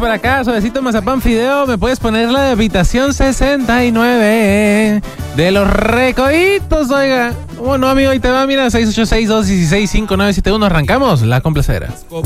por acá, suavecito mazapán fideo. ¿Me puedes poner la de Habitación 69 de Los Recoditos, oiga? Bueno, amigo, ahí te va, mira, 686-216-5971. Arrancamos la complacera.